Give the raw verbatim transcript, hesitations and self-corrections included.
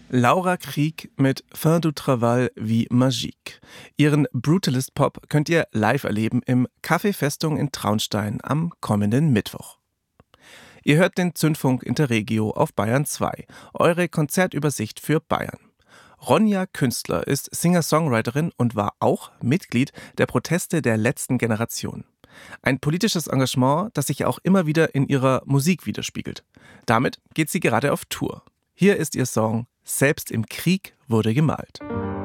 Laura Krieg mit Fin du Travail wie Magique. Ihren Brutalist Pop könnt ihr live erleben im Café Festung in Traunstein am kommenden Mittwoch. Ihr hört den Zündfunk Interregio auf Bayern zwei, eure Konzertübersicht für Bayern. Ronja Künstler ist Singer-Songwriterin und war auch Mitglied der Proteste der letzten Generation. Ein politisches Engagement, das sich auch immer wieder in ihrer Musik widerspiegelt. Damit geht sie gerade auf Tour. Hier ist ihr Song »Selbst im Krieg wurde gemalt«.